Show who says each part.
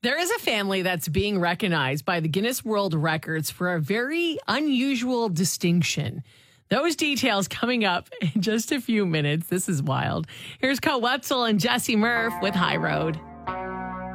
Speaker 1: There is a family that's being recognized by the Guinness World Records for a very unusual distinction. Those details coming up in just a few minutes. This is wild. Here's Cole Wetzel and Jesse Murph with High Road.